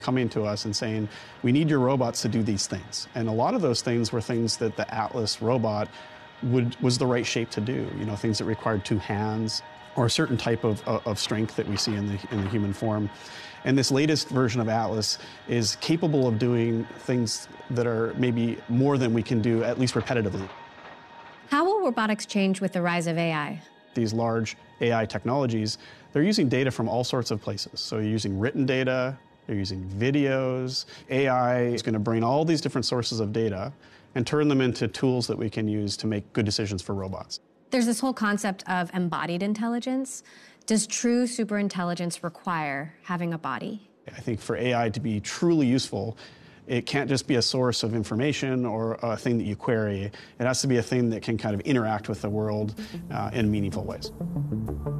coming to us and saying, we need your robots to do these things. And a lot of those things were things that the Atlas robot was the right shape to do. You know, things that required two hands or a certain type of strength that we see in the human form. And this latest version of Atlas is capable of doing things that are maybe more than we can do, at least repetitively. How will robotics change with the rise of AI? These large AI technologies, they're using data from all sorts of places. So you're using written data, they're using videos. AI is going to bring all these different sources of data and turn them into tools that we can use to make good decisions for robots. There's this whole concept of embodied intelligence. Does true superintelligence require having a body? I think for AI to be truly useful, it can't just be a source of information or a thing that you query. It has to be a thing that can kind of interact with the world in meaningful ways.